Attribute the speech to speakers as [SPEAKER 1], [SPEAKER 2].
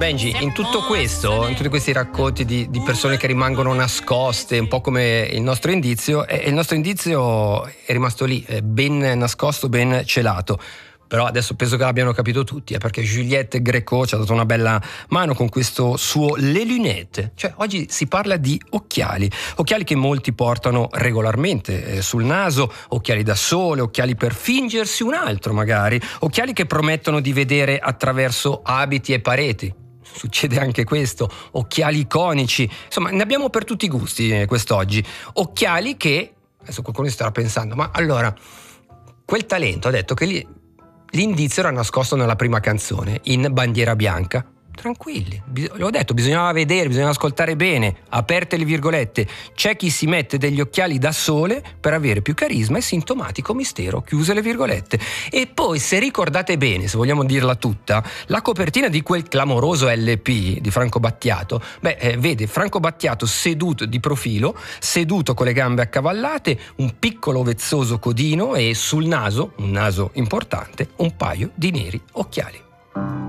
[SPEAKER 1] Benji, in tutto questo, in tutti questi racconti di persone che rimangono nascoste, un po' come il nostro indizio, e il nostro indizio è rimasto lì, ben nascosto, ben celato. Però adesso penso che l'abbiano capito tutti, perché Juliette Gréco ci ha dato una bella mano con questo suo Les Lunettes. Cioè oggi si parla di occhiali che molti portano regolarmente sul naso, occhiali da sole, occhiali per fingersi un altro magari, occhiali che promettono di vedere attraverso abiti e pareti. Succede anche questo, occhiali iconici, insomma ne abbiamo per tutti i gusti quest'oggi. Occhiali che, adesso qualcuno si starà pensando, ma allora quel talento ha detto che l'indizio era nascosto nella prima canzone, in Bandiera Bianca. Tranquilli, l'ho detto, bisognava vedere, bisognava ascoltare bene, aperte le virgolette. C'è chi si mette degli occhiali da sole per avere più carisma e sintomatico mistero, chiuse le virgolette. E poi, se ricordate bene, se vogliamo dirla tutta, la copertina di quel clamoroso LP di Franco Battiato, vede Franco Battiato seduto di profilo, seduto con le gambe accavallate, un piccolo vezzoso codino e sul naso, un naso importante, un paio di neri occhiali.